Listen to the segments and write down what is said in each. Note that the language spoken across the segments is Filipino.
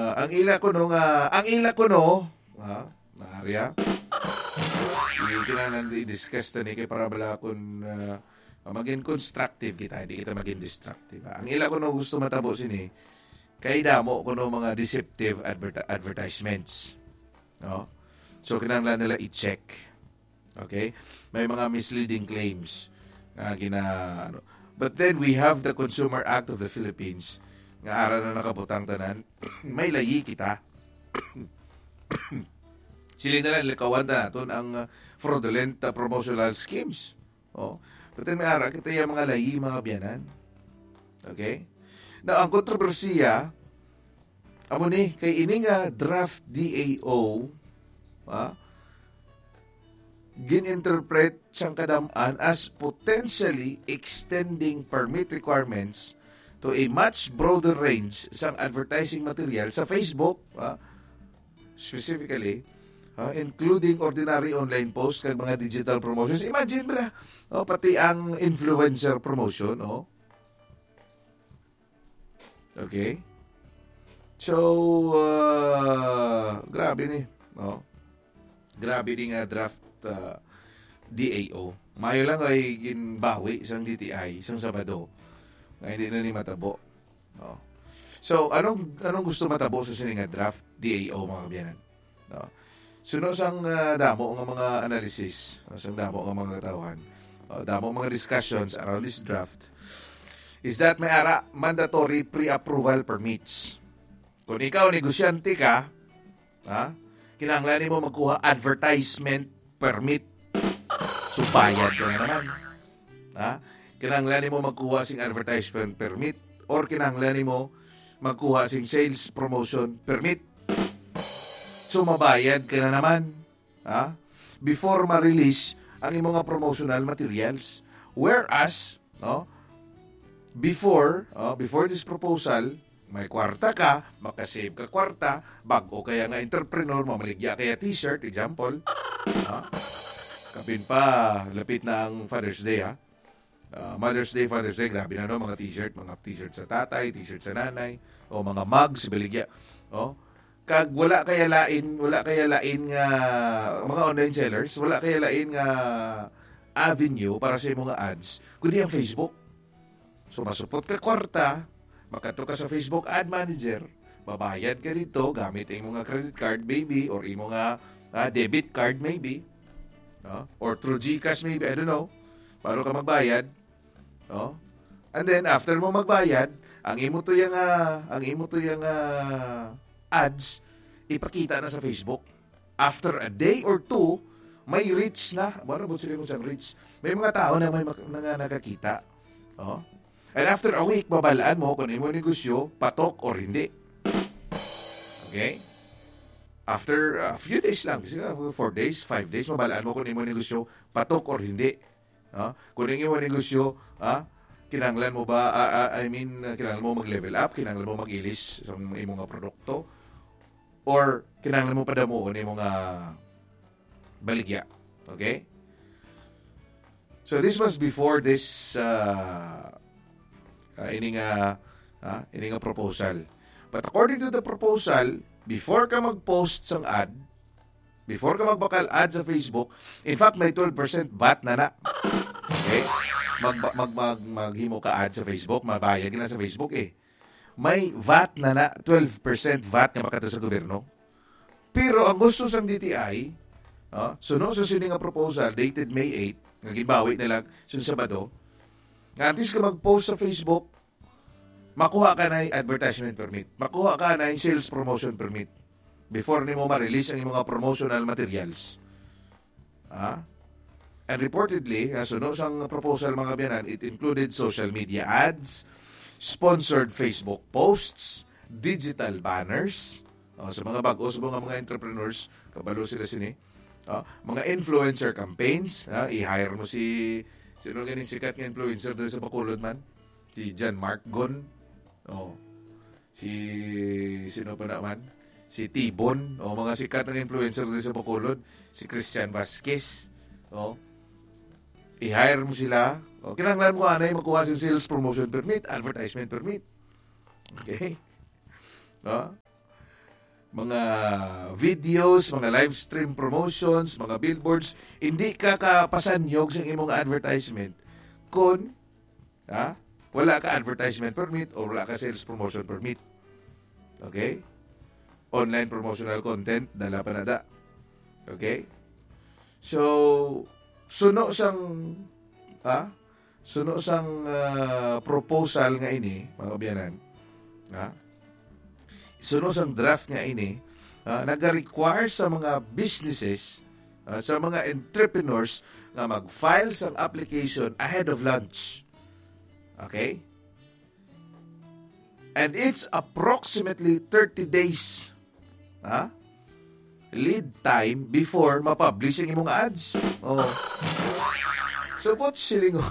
ang ila ko no Maria, kinahanglan i-discuss ta ni kay para bala kun maging constructive kita, hindi kita maging destructive. Ang ila ko no gusto matabo sini kay damo kuno mga deceptive advertisements. No? So kinahanglan nila i-check. Okay? May mga misleading claims nga But then we have the Consumer Act of the Philippines nga ara na nakabutang tanan. May layi kita. Sila na lang likawan naton ang fraudulent promotional schemes. Oh. But then may ara kita yung mga layi, mga biyanan. Okay? Now, ang kontrobersiya amo ni kay ini nga draft DAO gininterpret siyang kadamaan as potentially extending permit requirements to a much broader range sang advertising material sa Facebook, specifically, including ordinary online posts kag mga digital promotions. Imagine mo na, pati ang influencer promotion. Okay? So, grabe ni. Grabe din nga draft DAO. Mayo lang ay ginbawi isang DTI, isang Sabado. Nga hindi na ni matabo. So, anong gusto matabo sa sininga draft DAO, mga kabiyanan? Suno sang damo ng mga analysis, sang damo ng mga katawan, damo mga discussions around this draft, is that may ara mandatory pre-approval permits. Kung ikaw negosyante ka, kinahanglan mo magkuha advertisement permit. So, bayad ka na naman. Kinahanglan mo magkuha sing advertisement permit or kinahanglan mo magkuha sing sales promotion permit. So, mabayad ka na naman. Before ma-release ang imong promotional materials. Whereas, before this proposal, may kwarta ka, makasave ka kwarta, bago kaya nga entrepreneur, mamaligya kaya t-shirt, example. Kapin pa, lapit na ang Father's Day, Mother's Day, Father's Day, grabe na mga t-shirt sa tatay, t-shirt sa nanay, o mga mugs, baligya. Kag wala kaya lain nga mga online sellers, wala kaya lain nga avenue para sa mga ads, kundi ang Facebook. So, masupot ka kwarta, makato ka sa Facebook Ad Manager, babayad ka dito gamit ang mga credit card maybe or imo nga debit card maybe, or through GCash maybe, I don't know, para ka magbayad. And then after mo magbayad, ang imo to yung ads ipakita na sa Facebook. After a day or two, may reach na. Marabot sila kung saan reach. May mga tao na may nakakita. And after a week, babalaan mo kung imo negosyo, patok or hindi. Okay? After a few days lang, 4 days, 5 days, babalaan mo kung imo negosyo, patok or hindi. Kung imo negosyo, kinanglan mo ba, kinanglan mo mag-level up, kinanglan mo mag-ilis sa imo nga produkto, or kinanglan mo padamuon imo nga baligya. Okay? So this was before this ini nga proposal. But according to the proposal, before ka mag-post sang ad, before ka magbakal ad sa Facebook, in fact, may 12% VAT na. Okay? Maghimo ka ad sa Facebook, mabayad na sa Facebook May VAT na 12% VAT nga makato sa gobyerno. Pero ang gusto sang DTI, suno sa sining nga proposal dated May 8, nga ginbawi nila sa Sabado, nga antes ka mag-post sa Facebook, makuha ka na yung advertisement permit. Makuha ka na yung sales promotion permit before ni mo ma-release ang mga promotional materials. And reportedly, suno sang proposal mga biyanan, it included social media ads, sponsored Facebook posts, digital banners, sa mga bago, sa mga entrepreneurs, kabalo sila sini, mga influencer campaigns, i-hire mo sino ganing sikat nga influencer doon sa Bacolod man? Si John Mark Gon, sino pa naman? Si Tibon, mga sikat ng influencer doon sa Bacolod, si Christian Vasquez, i-hire mo sila. Kinanglan mo anay magkuha ng sales promotion permit, advertisement permit. Okay? mga videos, mga live stream promotions, mga billboards, hindi ka kapasanyog sa imong advertisement kung wala ka advertisement permit o wala ka sales promotion permit. Okay? Online promotional content, dala pa na da. Okay? So, suno sang proposal nga ini, mga kabiyanan, suno sang draft nga ini, nag-require sa mga businesses, sa mga entrepreneurs na mag-file sang application ahead of launch. Okay? And it's approximately 30 days lead time before ma-publish ang imong ads. Oh. So, what silingon?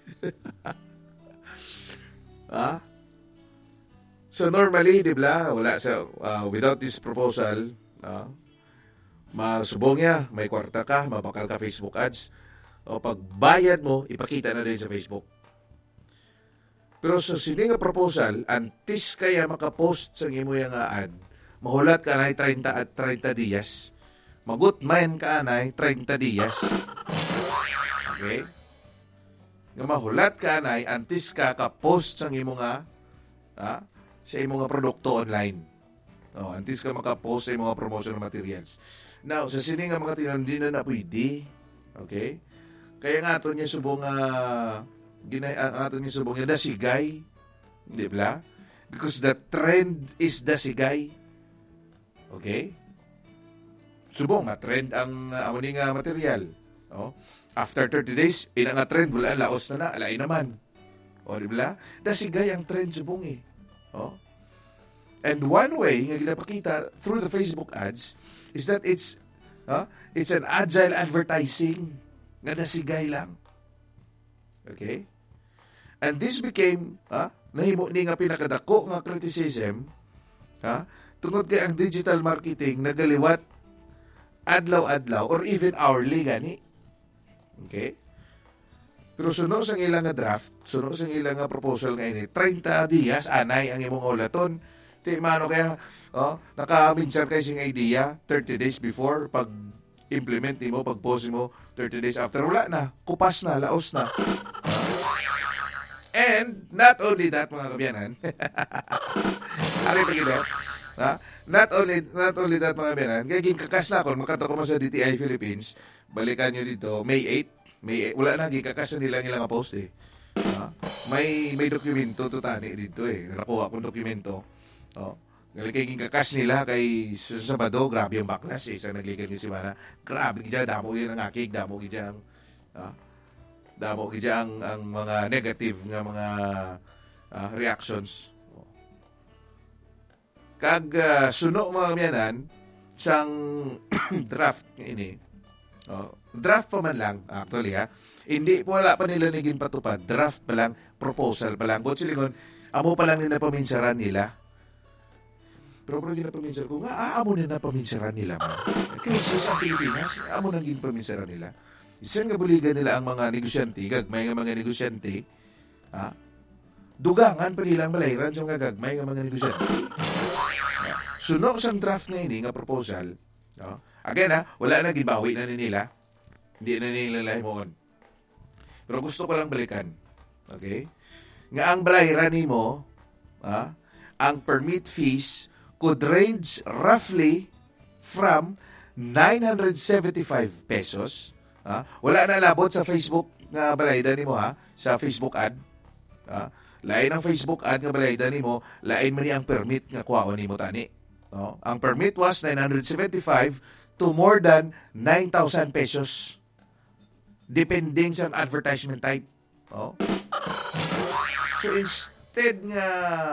So, normally, di ba, wala sa, without this proposal, masubong niya, may kwarta ka, mabakal ka Facebook ads, o pagbayad mo, ipakita na din sa Facebook. Pero sa sininga proposal, antes kaya makapost sa imo yung ad, mahulat ka na 30 at 30 dias. Magutman ka na 30 dias. Okay? Nga mahulat ka na, antes ka ka-post sa imo nga, sa imo nga produkto online. Antes ka makapost sa imo nga promotional materials. Now, sa sininga mga tinan, hindi na pwede. Okay? Kaya nga ito niya subong ato niya subong niya dasigay. Di ba? Because the trend is dasigay. Okay? Subong nga trend ang amon nga material. After 30 days, ina nga trend, wala laos na alay naman. Di ba? Dasigay ang trend subong eh. And one way nga ginapakita through the Facebook ads is that it's an agile advertising nga dasigay lang. Okay? And this became nahimo ni nga pinakadako nga criticism tungod kay ang digital marketing nagaliwat adlaw-adlaw or even hourly gani. Okay? Pero suno sang ilang nga draft, suno sang ilang nga proposal nga ini, 30 dias anay ang imong ulaton. Ti mano kaya naka-mention kay sing idea 30 days before pag implement mo, pag post mo 30 days after, wala na, kupas na, laos na. And not only that, mga kabyanan, ari pa gino, not only that, mga kabyanan, kaya gikakas na ako, makatako mo sa DTI Philippines, balikan nyo dito, May 8, wala na, gikakas na nilang ilang post eh. May dokumento to tani dito eh, nakuha akong dokumento. Ngayon kakas nila kay Sabado, grabe yung baklas eh, sa naglikan ni Simana. Grabe gidya, damo yun ang akig, damo gidya ang mga negative nga mga reactions. Kag suno mga kamyanan, sang draft ini, draft pa man lang, actually hindi po wala pa nila naging patupad, draft pa lang, proposal pa lang. But silingon, amo pa lang nila paminsaran nila. Pero ginapaminsaran ko, amo na napaminsaran nila. Krisis sa Pilipinas, amo nang ginapaminsaran nila. Isang kabuligan nila ang mga negosyante, gagmay nga mga negosyante, dugangan pa nilang malayran sa mga gagmay nga mga negosyante. Suno sang draft na ini, nga proposal, again wala na gibawi na nila, hindi na nila lahimoon. Pero gusto ko lang balikan, okay? Nga ang balayran nimo, ang permit fees, could range roughly from 975 pesos. Wala na labot sa Facebook nga balaydan nimo sa Facebook ad. Lain ang Facebook ad nga balaydan nimo, lain man ni ang permit nga kuhaon nimo tani. Ang permit was 975 to more than 9,000 pesos. Depending sa advertisement type. So instead nga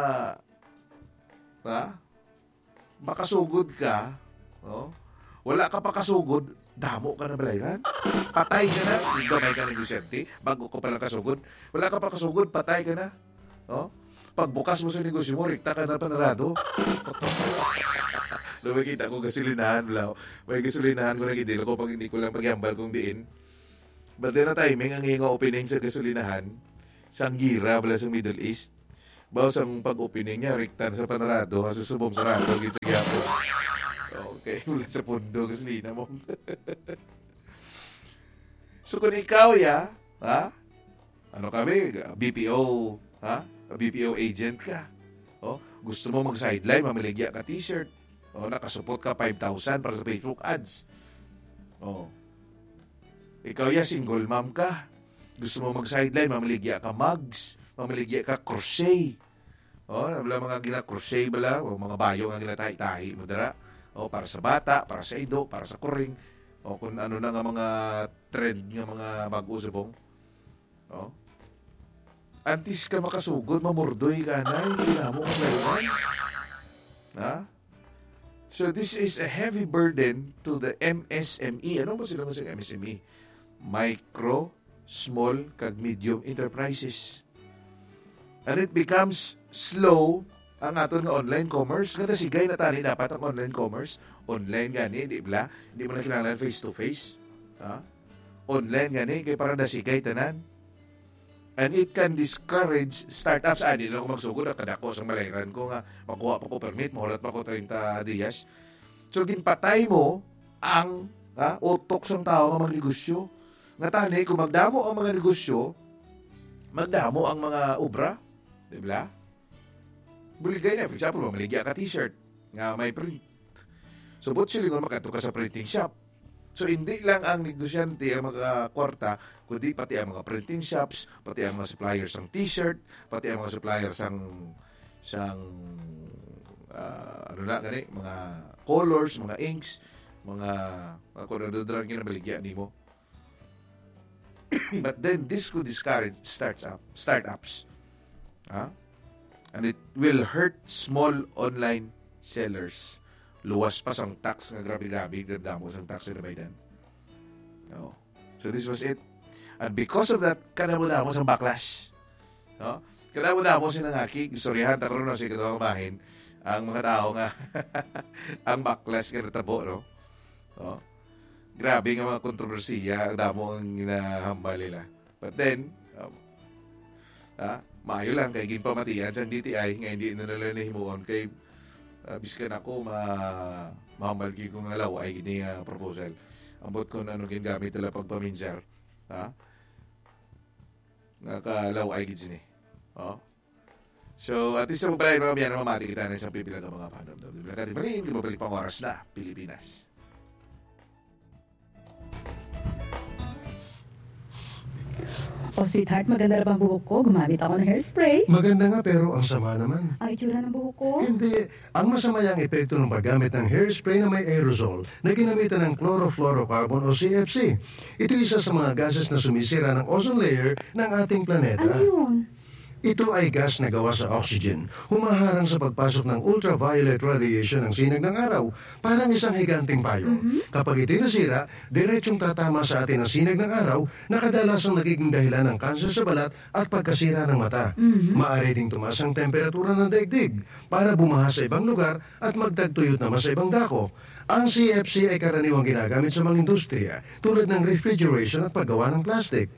makasugod ka, wala ka pa kasugod, damo ka na balayran. Patay ka na, gamay ka negosyante, bago ko pala kasugod. Wala ka pa kasugod, patay ka na. Pagbukas mo sa negosyo mo, rikta ka na panarado. Nakikita ko gasolinahan, may gasolinahan ko na gidil ko pag hindi ko lang pagyambal kong diin. But then na timing, ang hinga opening sa gasolinahan, sa Angira, bala sa Middle East. Bawas ang pag-opening niya, rikta sa panarado, susubong sarado, gito-gyapo. Okay, mula sa pundo kasi na mo. So kung ikaw ha? Ano kami, BPO, ha? BPO agent ka. Gusto mo mag-sideline, mamiligya ka t-shirt. Nakasupot ka 5,000 para sa Facebook ads. Ikaw single mom ka. Gusto mo mag-sideline, mamiligya ka mugs, mamiligya ka crochet. Wala mga gina-crochet bala, mga bayo nga ginatahi-tahi mo dara. Para sa bata, para sa ido, para sa kuring. Kung ano na nga mga trend nga mga bago subong. Antis ka makasugod, mamurdoy ka na, hindi na mo kailangan. Ha? So this is a heavy burden to the MSME. Ano ba sila sa MSME? Micro, small, kag medium enterprises. And it becomes slow ang aton nga online commerce. Nga nasigay na tani dapat ang online commerce. Online gani, di ba? Hindi mo na kailangan face to face. Online gani, kaya para nasigay tanan. And it can discourage startups. Hindi lang ako magsugod at kadako sa malayran ko nga makuha pa ko permit, mahulat pa ko 30 dias. So, ginpatay mo ang utok sa tao nga mga negosyo. Nga tani, kung magdamo ang mga negosyo, magdamo ang mga obra. Di ba? Buligay na. For example, mamaligya ka t-shirt nga may print. So, but sila nga makato ka sa printing shop. So, hindi lang ang negosyante ang mga kwarta, kundi pati ang mga printing shops, pati ang mga suppliers ng t-shirt, pati ang mga suppliers ng mga colors, mga inks, mga kung ano-ano yung nabaligyan ni mo. But then, this could discourage startups. And it will hurt small online sellers. Luwas pa sang tax nga grabe-grabe, damo sang tax na baydan. So this was it. And because of that, kanamo-damo sang backlash. Kanamo-damo sinangaki, istoryahan taron na si katawang bahin, ang mga tao nga ang backlash nga natabo, no? Grabe nga mga kontrobersiya, ang damo ang hinahambal nila. But then, maayo lang kay ginpamatian sa DTI nga hindi na nila nahimuon kay biskan ako mahambalgi ko nga law ay gini proposal. Ambot ko ano gingamit nila pagpaminjar. Nga kalaw ay gini. So, at least sa mga mga biyan na mamati kita na isang pipilang ng mga fandom. Bilang natin maliin, gumabalik pang oras na Pilipinas. Sweetheart, maganda na bang buhok ko? Gumamit ako ng hairspray. Maganda nga pero ang sama naman. Ang itsura ng buhok ko? Hindi. Ang masama yung epekto ng paggamit ng hairspray na may aerosol na ginamitan ng chlorofluorocarbon o CFC. Ito isa sa mga gases na sumisira ng ozone layer ng ating planeta. Ano yun? Ito ay gas na gawa sa oxygen, humaharang sa pagpasok ng ultraviolet radiation ng sinag ng araw, parang isang higanting payong. Kapag ito'y nasira, diretsong tatama sa atin ang sinag ng araw na kadalasang nagiging dahilan ng kanser sa balat at pagkasira ng mata. Maaari ding tumaas ang temperatura ng daigdig para bumaha sa ibang lugar at magtagtuyot naman sa ibang dako. Ang CFC ay karaniwang ginagamit sa mga industriya tulad ng refrigeration at paggawa ng plastic.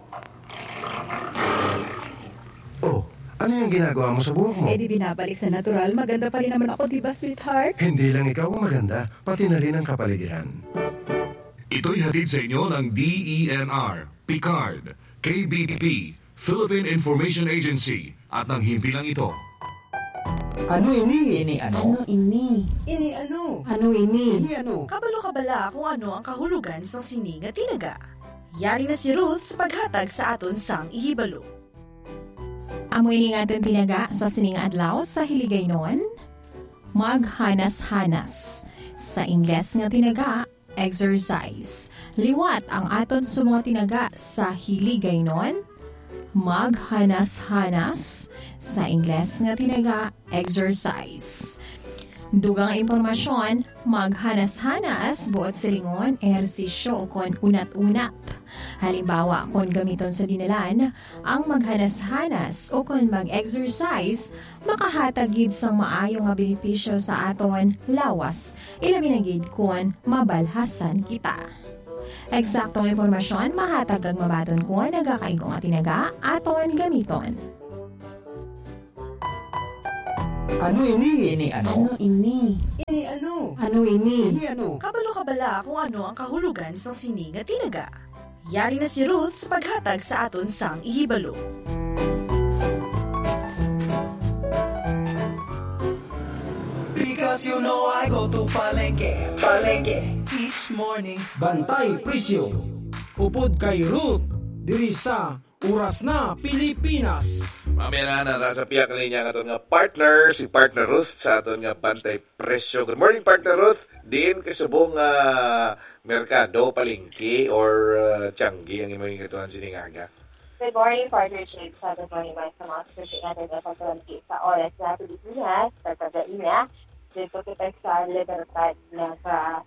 Oh, ano yung ginagawa mo sa buhok mo? Di binabalik sa natural. Maganda pa rin naman ako, diba, sweetheart? Hindi lang ikaw ang maganda, pati na rin ang kapaligiran. Ito'y hatid sa inyo ng DENR, PICARD, KBDP, Philippine Information Agency, at ng himpilang ito. Ano ini? Ini ano? Ano ini? Ini ano? Ano ini? Ini ano? Kabalo-kabala kung ano ang kahulugan sa sining at tinaga. Yari na si Ruth sa paghatag sa aton sang ihibalo. Amoy ni nga tinaga sa sining adlaw sa hiligaynon, maghanas-hanas. Sa Ingles nga tinaga, exercise. Liwat ang aton sumo tinaga sa hiligaynon, maghanas-hanas. Sa Ingles nga tinaga, exercise. Dugang impormasyon, maghanas-hanas buot silingon, ehersisyo kon unat-unat. Halimbawa, kung gamiton sa dinalan, ang maghanas-hanas o kung mag-exercise, makahatagid sang maayo nga benepisyo sa aton lawas, ilabi na gid kung mabalhasan kita. Eksaktong impormasyon mahatag ang mabaton kung nagakaigong at tinaga aton gamiton. Ano ini? Ini ano? Ini. Ini ano? Ano ini? Ini ano? Kabalo-kabala kung ano ang kahulugan sa sining nga tinaga. Yari na si Ruth sa paghatag sa aton sang ihibalo. Because you know I go to Palengke each morning. Bantay Presyo. Upod kay Ruth, diri sa Oras na Pilipinas. Mamaya na nasa piyak linya nga nga partner, si Partner Ruth sa aton nga Bantay Presyo. Good morning, Partner Ruth. Diin kasubong merkado, palengke, or Tianggi ang imong ituan siningaga. Good morning, Partner Chief. Good morning, mga sumasasya natin sa pagkalanti sa Oras na Pilipinas, sa pagkaina. Dito kita sa libertad na sa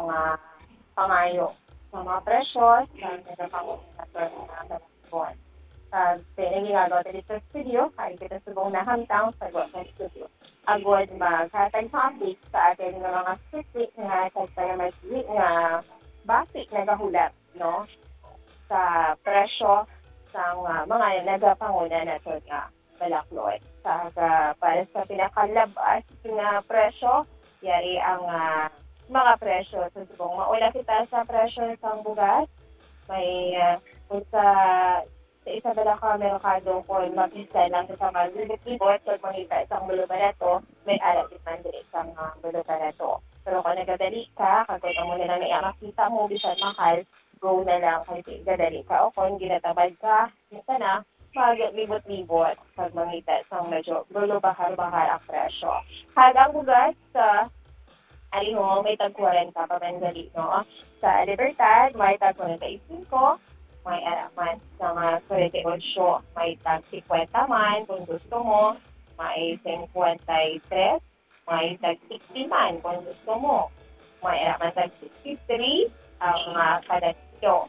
pangayo sa mga presyo, sa nagpapangunator ng buwan. Pinagigagawa tayo sa studio, kahit kita subong na hamtang sa gawa sa studio. Agod maghatag sa update sa ating mga specific na magsigit na basic na gahulat, no? Sa presyo sa mga nagapanguna na ito nga Balaklod. Para sa pinakalabas na presyo, yari ang mga presyo. So, subong maula kita sa presyo ng bugas, may sa Isabela merkado kung mag-isa lang sa mga libot-libot, so makita isang bulo ba na to, may alat man din isang bulo ba na to. Pero kung nagadali ka, kagod mo na lang makita mo, bisan mahal, go na lang kasi gadali ka. O kung ginatabad ka, isa na, mag-libot-libot pag makita isang medyo bulo bahar-bahar ang presyo. Hagang bugas sa Aliho, may tag 40 pa mandali, no? Sa Libertad, may tag 45, may araman sa mga 48, may tag 50 man kung gusto mo, may 53, may tag 60 man kung gusto mo, may araman tag 63 ang kada kilo.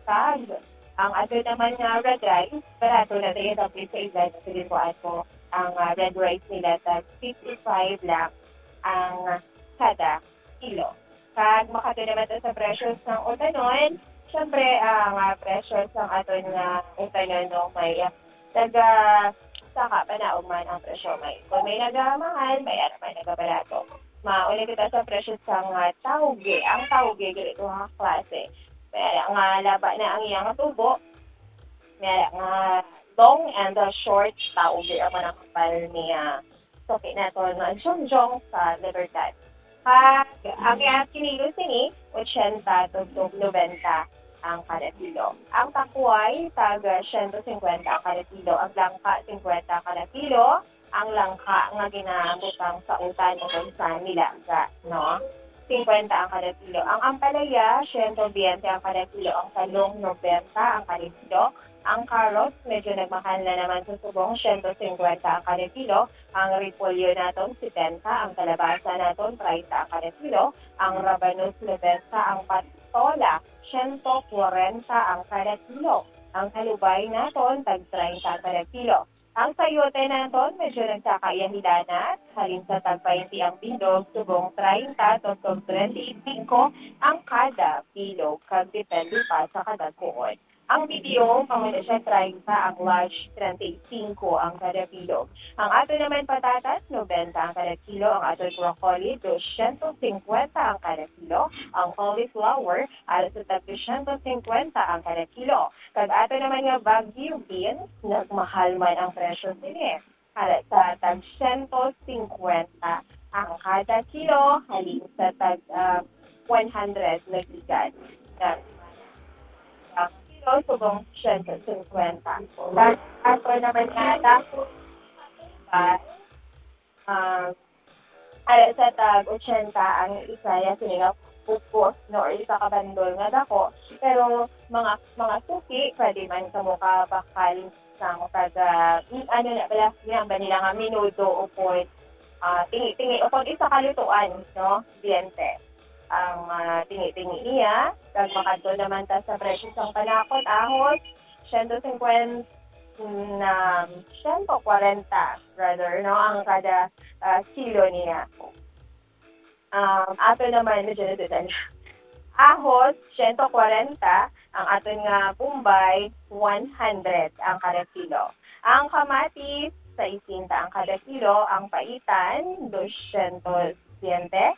Ang ato naman nga red rice, barato na tayo sa pizza sa silikuan ko, ang red rice nila tag 55 lang ang kada kilo. Kag makato naman ito sa presyo ng utanon, siyempre, ang presyo ng aton nga utanon no, may saka panaog man ang presyo. Kung may nagamahal, may naman nagabarato. Mauli kita sa presyo ng tauge. Ang tauge, ganito ha, klase. May nga laba na ang iyang tubo. May nga long and short tauge. Ang manakapal niya. So, kinato nga syongjong sa Libertad. Ang kinilos ini, 80 to 90 ang kada kilo. Ang takway, tag 150 ang kada kilo. Ang langka, 50 kada kilo. Ang langka nga ginamutang sa utan o sa nilaga, no? 50 ang kada kilo. Ang ampalaya, 120 ang kada kilo. Ang talong, 90 ang kada kilo. Ang carrots, medyo nagmahal na naman sa subong, 150 ang kada kilo. Ang repolyo natin, 70. Ang kalabasa natin, 30 ang kada kilo. Ang rabanus, 90. Ang patola, 140 ang kada kilo. Ang kalubay natin, tag 30 ang kada kilo. Ang sayote natin, medyo nagkakayahilanat. Halin sa tag 20 ang bilog, subong 30 to 25 ang kada kilo. Kag depende pa sa kada kuon. Ang video, pamuna siya 30, ang large 35 ang kada kilo. Ang ato naman patatas, 90 ang kada kilo. Ang ato broccoli, 250 ang kada kilo. Ang cauliflower, alas sa tag 250 ang kada kilo. Kag ato naman nga Baguio beans, nagmahal man ang presyo nila. Alas sa tag 150 ang kada kilo, halin sa tag 100 na gigan. Subong 150. Ako naman nga dako sa tag 80 ang isa ya sininga pupos no or isa ka bandol nga dako. Pero mga suki pwede man sa mukha bakal sang taga ano na pala yan ba nila nga minuto o point tingi o pag isa kalutuan no diente. Ang tingi-tingi niya, kag makadto naman ta sa presyo ng panakot, ahos, 150 na 140 rather, no, ang kada kilo niya. Ato naman, medyo natutan. Ahos, 140, ang ato nga Bombay, 100 ang kada kilo. Ang kamatis, 60 ang kada kilo. Ang paitan, 220.